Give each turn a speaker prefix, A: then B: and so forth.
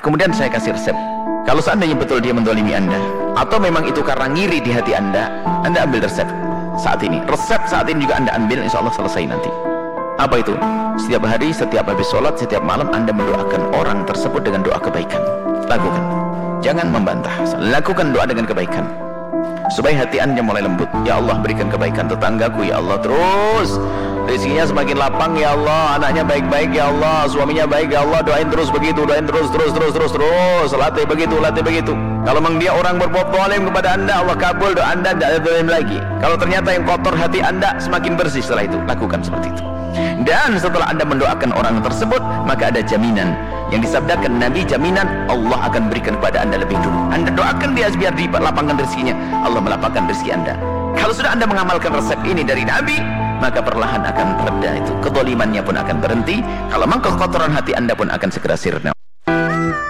A: kemudian saya kasih resep. Kalau seandainya betul dia mendolimi Anda, atau memang itu karena ngiri di hati Anda ambil resep saat ini. Resep saat ini juga Anda ambil, insya Allah selesai nanti. Apa itu? Setiap hari, setiap habis sholat, setiap malam Anda mendoakan orang tersebut dengan doa kebaikan. Lakukan, jangan membantah, lakukan doa dengan kebaikan supaya hati Anda mulai lembut. Ya Allah, berikan kebaikan tetanggaku ya Allah, terus rezekinya semakin lapang ya Allah, anaknya baik-baik ya Allah, suaminya baik ya Allah, doain terus begitu, doain terus, latih begitu. Kalau memang dia orang berbuat zalim kepada Anda, Allah kabul doa Anda, tidak zalim lagi. Kalau ternyata yang kotor hati Anda, semakin bersih setelah itu, lakukan seperti itu. Dan setelah Anda mendoakan orang tersebut, maka ada jaminan yang disabdakan Nabi, jaminan Allah akan berikan kepada Anda lebih dulu. Anda doakan dia biar dilapangkan rezekinya, Allah melapangkan rezeki Anda. Kalau sudah Anda mengamalkan resep ini dari Nabi, maka perlahan akan reda itu, kezalimannya pun akan berhenti. Kalau memang kekotoran hati Anda pun akan segera sirna.